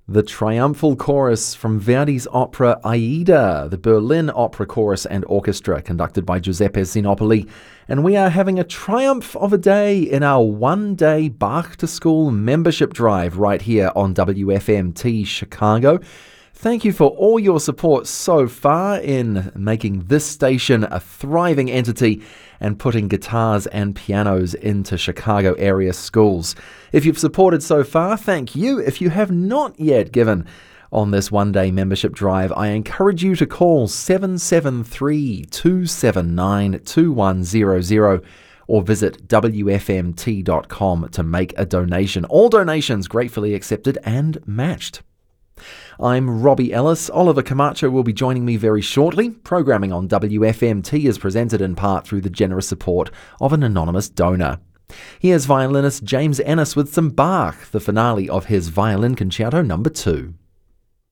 The triumphal chorus from Verdi's opera Aida, the Berlin Opera Chorus and Orchestra, conducted by Giuseppe Sinopoli. And we are having a triumph of a day in our one-day Bach to School membership drive right here on WFMT Chicago. Thank you for all your support so far in making this station a thriving entity and putting guitars and pianos into Chicago area schools. If you've supported so far, thank you. If you have not yet given on this one-day membership drive, I encourage you to call 773-279-2100 or visit wfmt.com to make a donation. All donations gratefully accepted and matched. I'm Robbie Ellis. Oliver Camacho will be joining me very shortly. Programming on WFMT is presented in part through the generous support of an anonymous donor. Here's violinist James Ennis with some Bach, the finale of his Violin Concerto No. 2.